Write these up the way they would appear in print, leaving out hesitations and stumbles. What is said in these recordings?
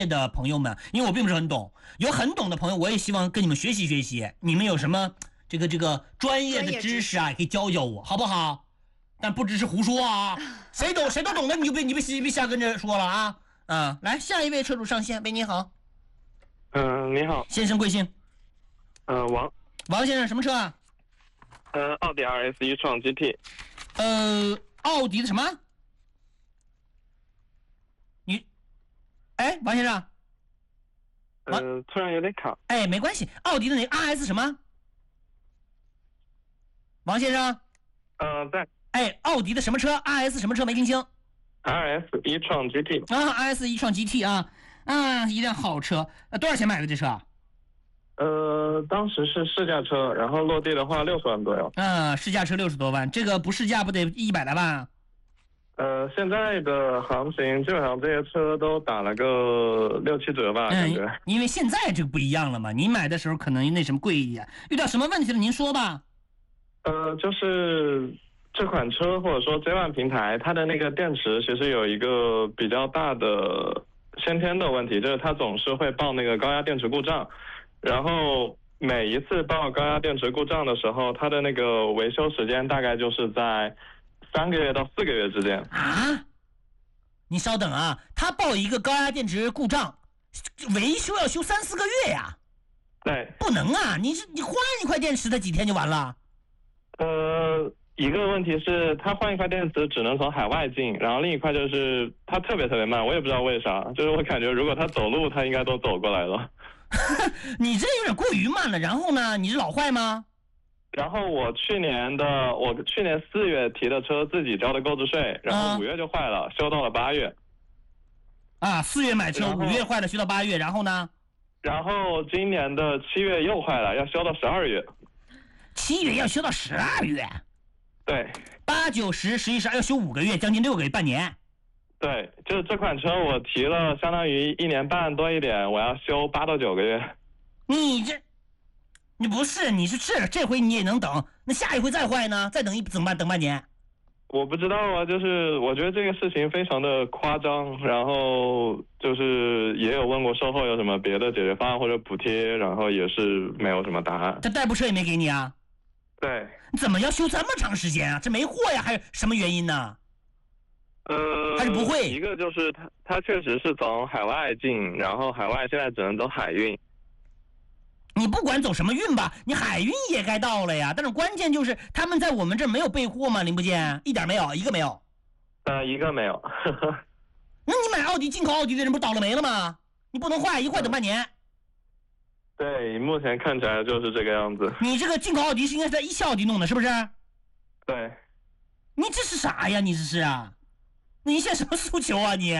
的朋友们，因为我并不是很懂，有很懂的朋友，我也希望跟你们学习学习。你们有什么这个专业的知识啊，也可以教教我，好不好？但不只是胡说啊，谁懂谁都懂的，你别瞎跟着说了啊。来下一位车主上线，喂，你好， 你好， 先生贵姓？ 王先生，什么车啊？ 奥迪 RS 一创 GT。 奥迪的什么？王先生。 突然有点卡。 没关系，奥迪的那个 RS 什么？王先生。 在。 奥迪的什么车 ？RS 什么车？没听清。 RS 一创 GT。 RS 一创 GT 一辆好车。多少钱买的这车？ 当时是试驾车，然后落地的话60万左右。 试驾车60多万，这个不试驾不得100来万啊？ 现在的行情基本上这些车都打了个6、7折吧，感觉。 因为现在这个不一样了嘛，你买的时候可能那什么贵一点。遇到什么问题了？您说吧。 就是这款车或者说 J1 平台，它的那个电池其实有一个比较大的先天的问题，就是它总是会报那个高压电池故障，然后每一次报高压电池故障的时候，它的那个维修时间大概就是在3个月到4个月之间。 你稍等啊，他报一个高压电池故障，维修要修3、4个月呀？ 对。 不能啊，你换一块电池，它几天就完了？ 一个问题是它换一块电池只能从海外进，然后另一块就是它特别特别慢，我也不知道为啥，就是我感觉如果它走路，它应该都走过来了。 你这有点过于慢了。然后呢？你是老坏吗？ 然后我去年4月提的车，自己交的购置税，然后5月就坏了，修到了8月。 4月买车，5月坏了，修到8月，然后呢？ 然后今年的7月又坏了，要修到12月。 7月要修到12月？ 对。 8、9、10、11、12要修5个月，将近6个月，半年。 对，就是这款车我提了相当于1年半多一点，我要修8到9个月。 你不是，你是这回你也能等，那下一回再坏呢？再等半年？ 我不知道啊，就是我觉得这个事情非常的夸张，然后就是也有问过售后有什么别的解决方案或者补贴，然后也是没有什么答案。 这代步车也没给你啊？ 对。 你怎么要修这么长时间啊？这没货呀，还是什么原因呢？还是不会？ 一个就是它确实是从海外进，然后海外现在只能走海运。 你不管走什么运吧，你海运也该到了呀。但是关键就是他们在我们这儿没有备货吗？零部件一点没有，一个没有。 一个没有。 那你买进口奥迪的人不倒了霉了吗？你不能坏，一坏等半年。 对，目前看起来就是这个样子。 你这个进口奥迪是应该是在一汽奥迪弄的，是不是？ 对。 你这是啥呀？你这是啊？你现在什么诉求啊你？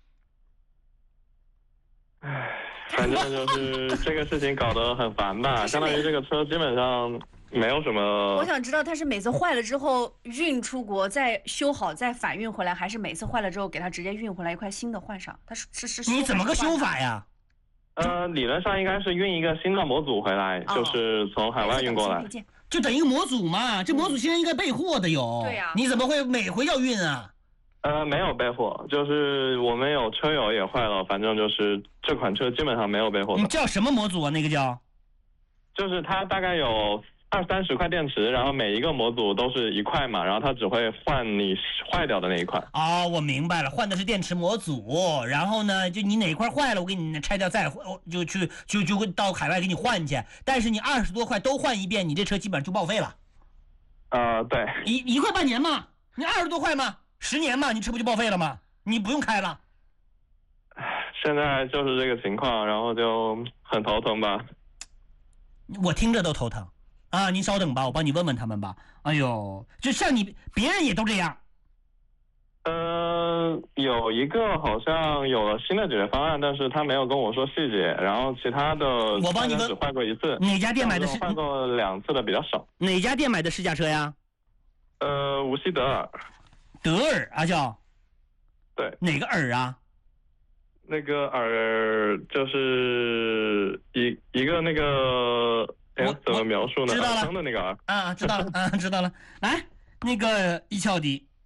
反正就是这个事情搞得很烦吧，相当于这个车基本上没有什么。 我想知道他是每次坏了之后运出国再修好再返运回来，还是每次坏了之后给他直接运回来一块新的换上？他是你怎么个修法呀？ 理论上应该是运一个新的模组回来，就是从海外运过来， 就等一个模组嘛。这模组现在应该备货的有。 对呀。 你怎么会每回要运啊？ 没有备货，就是我们有车友也坏了，反正就是这款车基本上没有备货。 你叫什么模组啊？那个叫？ 就是它大概有20-30块电池，然后每一个模组都是1块嘛，然后它只会换你坏掉的那一块。 我明白了，换的是电池模组，然后呢，就你哪块坏了，我给你拆掉再就会到海外给你换去。但是你20多块都换一遍，你这车基本上就报废了。 对。 一块半年嘛，你20多块嘛，10年嘛，你车不就报废了吗？你不用开了。 现在就是这个情况，然后就很头疼吧。 我听着都头疼啊！您稍等吧，我帮你问问他们吧。哎呦，就像你，别人也都这样。 有一个好像有了新的解决方案，但是他没有跟我说细节。然后其他的我帮你问， 只换过1次。 哪家店买的是？ 换过2次的比较少。 哪家店买的试驾车呀？ 无锡德尔。 德尔啊叫？ 对。 哪个耳啊？ 那个耳就是一个那个怎么描述呢？ 知道了。 耳声的那个耳。 知道了。知道了。来，那个一汽奥迪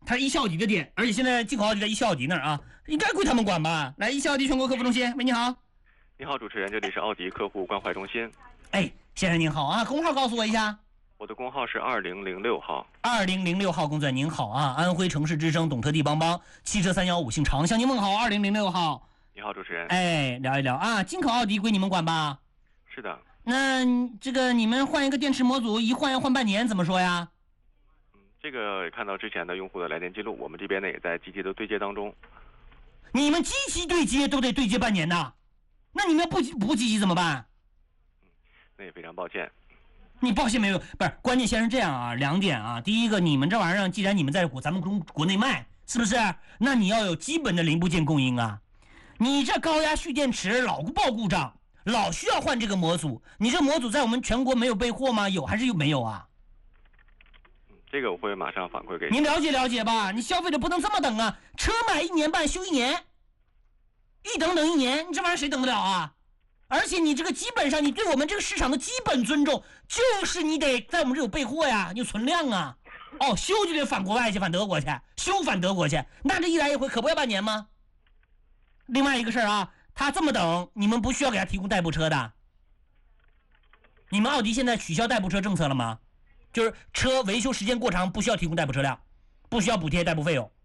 它一汽奥迪的店，而且现在进口奥迪在一汽奥迪那儿啊，应该归他们管吧？来，一汽奥迪全国客服中心，喂，你好。 你好，主持人，这里是奥迪客户关怀中心。 哎，先生您好啊，工号告诉我一下。 我的工号是2006号。 2006号工作人员您好啊，安徽城市之声懂特地帮帮汽车315姓常向您问好。2006号。 你好，主持人。 哎，聊一聊啊，进口奥迪归你们管吧？ 是的。 那这个你们换一个电池模组，一换要换半年，怎么说呀？ 这个看到之前的用户的来电记录，我们这边呢也在积极的对接当中。 你们积极对接都得对接半年呐，那你们不积极怎么办？ 那也非常抱歉。 你抱歉没有？不是，关键先是这样啊，2点啊。第一个，你们这玩意儿既然你们在咱们国内卖，是不是？那你要有基本的零部件供应啊。你这高压蓄电池老报故障，老需要换这个模组，你这模组在我们全国没有备货吗？有还是没有啊？ 这个我会马上反馈给您了解了解吧。你消费者不能这么等啊，车买1年半修1年，一等1年，你这玩意儿谁等得了啊？而且你这个基本上，你对我们这个市场的基本尊重，就是你得在我们这有备货呀，有存量啊。哦，修就得返国外去，返德国去，修返德国去，那这一来一回可不要半年吗？另外一个事儿啊，他这么等，你们不需要给他提供代步车的。你们奥迪现在取消代步车政策了吗？就是车维修时间过长，不需要提供代步车辆，不需要补贴代步费用，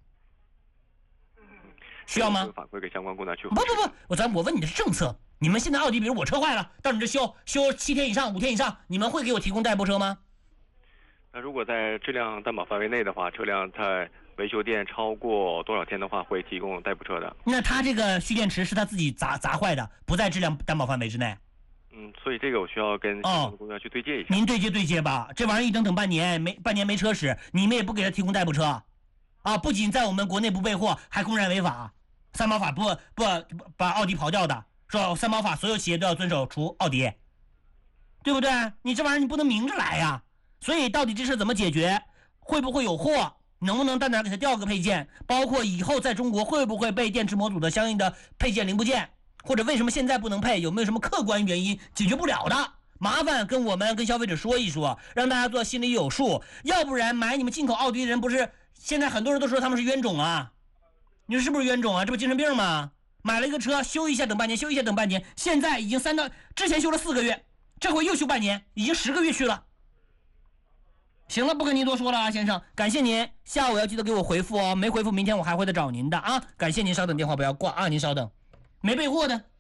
需要吗？ 反馈给相关供达区。 不，我问你的是政策。你们现在奥迪，比如我车坏了，到你这修7天以上、5天以上，你们会给我提供代步车吗？ 那如果在质量担保范围内的话，车辆在维修店超过多少天的话，会提供代步车的。 那他这个蓄电池是他自己砸坏的，不在质量担保范围之内。 所以这个我需要跟相关公司去对接一下。 您对接吧，这玩意儿一等半年，半年没车使，你们也不给他提供代步车，啊，不仅在我们国内不备货，还公然违法。三包法不把奥迪刨掉的，说三包法所有企业都要遵守，除奥迪，对不对？你这玩意儿你不能明着来呀。所以到底这事怎么解决？会不会有货？能不能到哪给他调个配件？包括以后在中国会不会备电池模组的相应的配件零部件？或者为什么现在不能配？有没有什么客观原因解决不了的？麻烦跟消费者说一说，让大家做心里有数。要不然买你们进口奥迪的人不是现在很多人都说他们是冤种啊？你说是不是冤种啊？这不精神病吗？买了一个车修一下等半年，修一下等半年，现在已经之前修了4个月，这回又修半年，已经10个月去了。行了，不跟您多说了啊，先生，感谢您，下午要记得给我回复哦，没回复明天我还会再找您的啊。感谢您，稍等，电话不要挂啊，您稍等。没备货的，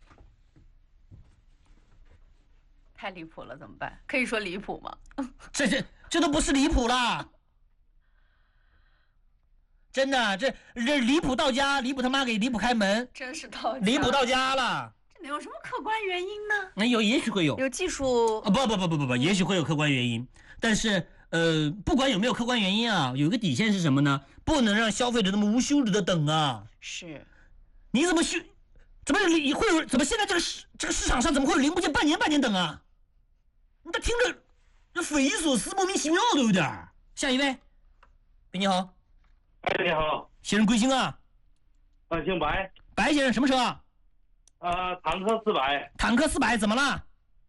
太离谱了，怎么办？可以说离谱吗？ 这都不是离谱了，真的，这离谱到家，离谱他妈给离谱开门， 真是到家， 离谱到家了。 这能有什么客观原因呢？ 那也许会有， 有技术啊，不，也许会有客观原因，但是不管有没有客观原因啊，有一个底线是什么呢？不能让消费者那么无休止的等啊。 是， 你怎么现在这个市场上怎么会有零部件半年等啊？那听着这匪夷所思，莫名其妙的有点。下一位，喂，你好。 哎，你好， 先生贵姓啊？ 姓白。 白先生，什么车啊？ 坦克400。 坦克400怎么了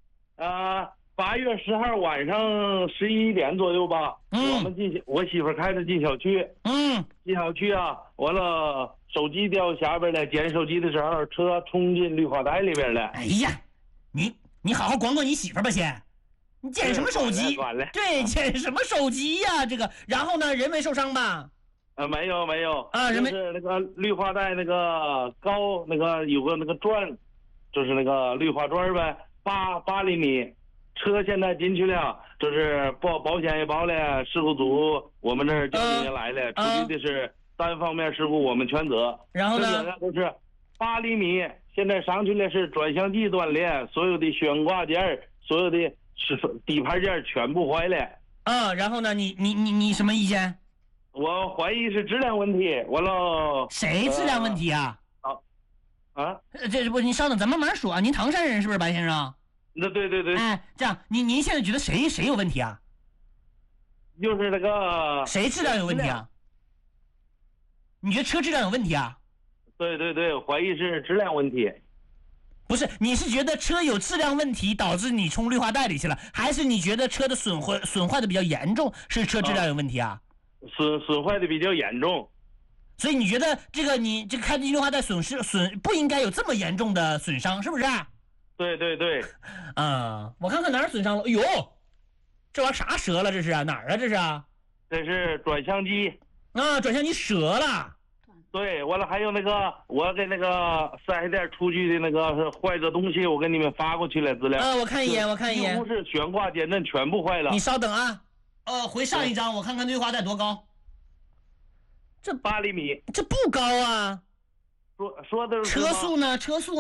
？8月10号晚上11点左右吧。我媳妇开着进小区。进小区啊，完了手机掉下边了，捡手机的时候，车冲进绿化带里边了。 哎呀，你好好管管你媳妇吧先。你捡什么手机？对，捡什么手机呀？这个，然后呢，人没受伤吧？ 没有啊， 就是那个绿化带那个高那个有个那个砖，就是那个绿化砖呗，8厘米。车现在进去了，就是保险也包了，事故组我们这儿交警也来了，处理的是单方面事故，我们全责。 然后呢， 都是8厘米，现在上去了是转向机断裂，所有的悬挂件、所有的底盘件全部坏了。 然后呢，你什么意见？ 我怀疑是质量问题，完了。 谁质量问题啊？这不，您稍等，咱慢慢说啊。您唐山人是不是，白先生？ 那对。 哎，这样，您现在觉得谁有问题啊？ 就是那个谁质量有问题啊？你觉得车质量有问题啊？ 对，怀疑是质量问题。 不是，你是觉得车有质量问题导致你冲绿化带里去了，还是你觉得车的损坏的比较严重，是车质量有问题啊？ 损坏的比较严重。 所以你觉得你这个开进绿化带不应该有这么严重的损伤，是不是？ 对对对。 我看看哪儿损伤了。哎呦，这玩意儿啥折了？这是哪儿啊？这是这是转向机啊，转向机折了。 对，完了还有那个我给那个4S店出具的那个坏的东西，我给你们发过去了资料。 我看一眼。 几乎是悬挂减震全部坏了。 你稍等啊，回上一张，我看看绿化带多高。 这8厘米， 这不高啊。 说的是车速呢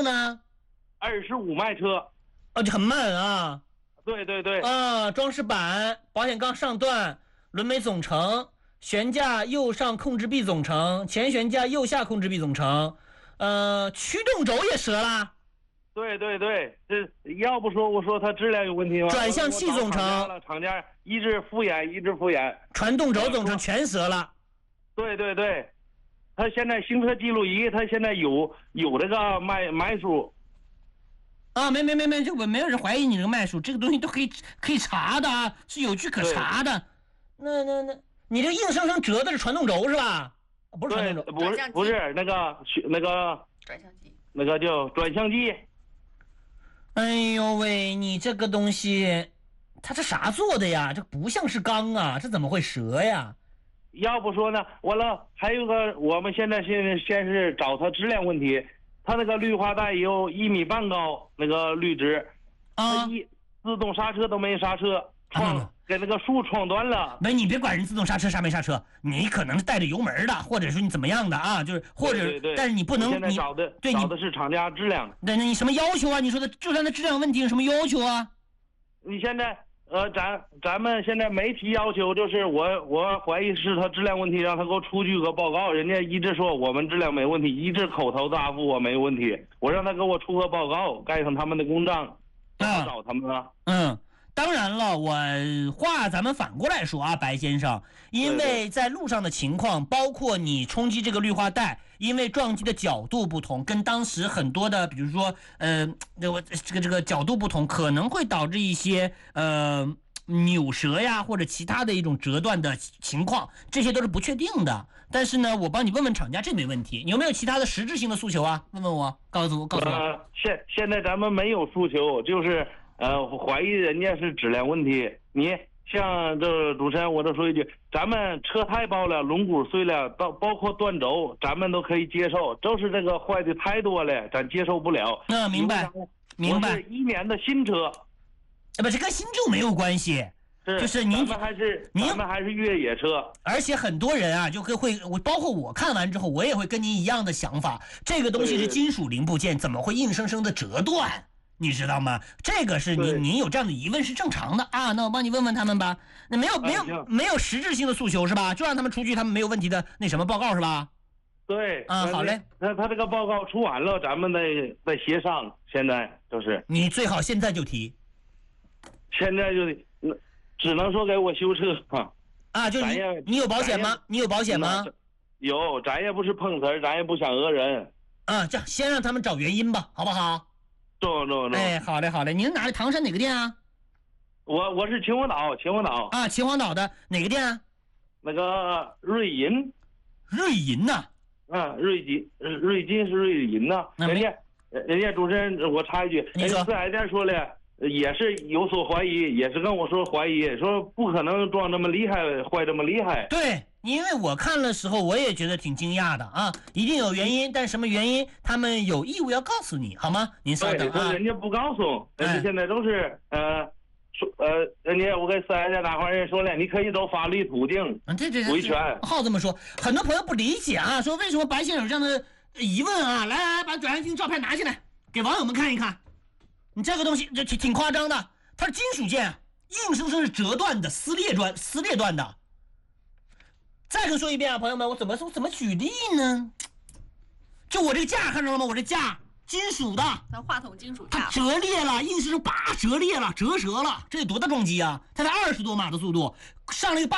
？25 迈车。 这很慢啊。 对对对。 装饰板、保险杠上段、轮眉总成。悬架右上控制臂总成，前悬架右下控制臂总成，驱动轴也折了。 对对对，这要不说我说它质量有问题吗？ 转向器总成， 厂家一直敷衍。 传动轴总成全折了。 对对对，他现在行车记录仪，他现在有这个迈数。 没，就没有人怀疑你这个迈数，这个东西都可以查的，是有据可查的。那。你这硬生生折的是传动轴是吧？不是传动轴， 不是那个转向机， 那个叫转向机。 哎呦喂，你这个东西，它这啥做的呀？这不像是钢啊，这怎么会折呀？ 要不说呢，完了还有个，我们先是找它质量问题，它那个绿化带有1.5米高，那个绿植自动刹车都没刹车，给那个树撞断了。 没，你别管人自动刹车刹没刹车，你可能是带着油门的，或者说你怎么样的啊，就是或者， 对， 但是你不能， 现在找的是厂家质量。 那你什么要求啊？你说的就算它质量问题有什么要求啊？ 你现在咱们现在没提要求，就是我怀疑是他质量问题，让他给我出具个报告，人家一直说我们质量没问题，一直口头答复我没问题，我让他给我出个报告，盖上他们的公章，找他们了。 当然了，我话咱们反过来说啊，白先生，因为在路上的情况，包括你冲击这个绿化带，因为撞击的角度不同，跟当时很多的，比如说这个角度不同，可能会导致一些扭折呀，或者其他的一种折断的情况，这些都是不确定的。但是呢，我帮你问问厂家，这没问题。你有没有其他的实质性的诉求啊？问问我，告诉我。 现在咱们没有诉求，就是怀疑人家是质量问题。你像这主持人，我就说一句，咱们车胎爆了，轮毂碎了，包括断轴，咱们都可以接受。就是这个坏的太多了，咱接受不了。 明白。 我是1年的新车。 不，这跟新旧没有关系，就是咱们还是越野车。 而且很多人啊，就会包括我看完之后，我也会跟您一样的想法。这个东西是金属零部件，怎么会硬生生的折断？你知道吗？这个是您有这样的疑问是正常的啊。那我帮你问问他们吧。那没有实质性的诉求是吧？就让他们出具他们没有问题的那什么报告是吧？ 对。 好嘞。 他这个报告出完了，咱们再协商。现在就是你最好现在就提。 现在就只能说给我修车就你有保险吗？你有保险吗？ 有，咱也不是碰瓷儿，咱也不想讹人。 这样先让他们找原因吧，好不好？ 对。 好嘞。您哪里？唐山哪个店啊？ 我是秦皇岛。 秦皇岛的哪个店啊？ 那个瑞银。 瑞银呐？ 瑞金是瑞银呐。人家主持人，我插一句，人家4S店说了。也是有所怀疑，也是跟我说怀疑，说不可能撞这么厉害，坏这么厉害。 对，因为我看的时候，我也觉得挺惊讶的啊，一定有原因，但什么原因，他们有义务要告诉你，好吗？您稍等啊。 人家不告诉，人家现在都是人家我跟4S店大伙人说了，你可以走法律途径，维权。好这么说，很多朋友不理解啊，说为什么白先生有这样的疑问啊？来，把转向镜照片拿起来，给网友们看一看。你这个东西这挺夸张的，它是金属件，硬生生是折断的、撕裂断的。再跟说一遍啊，朋友们，我怎么举例呢？就我这个架看着了吗？我这架金属的， 咱话筒金属架， 它折裂了，硬生生折裂了，折折了，这得多大撞击啊！它才20多码的速度，上了一个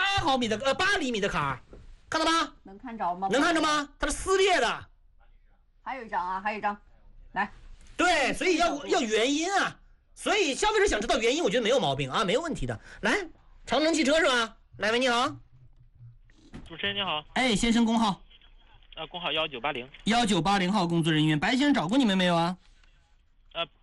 8厘米的坎儿，看到吗？ 能看着吗？ 能看着吗？它是撕裂的。 还有一张，来。 对，所以要原因啊，所以消费者想知道原因，我觉得没有毛病啊，没有问题的。来，长城汽车是吧？来，喂，你好。 主持人你好。 哎，先生工号。 工号1980。 1980号工作人员，白先生找过你们没有啊？